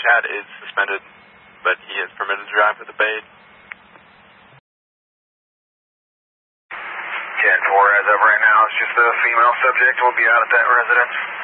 Chad is suspended, but he is permitted to drive with the Bay. 10-4, as of right now, it's just a female subject. We'll be out at that residence.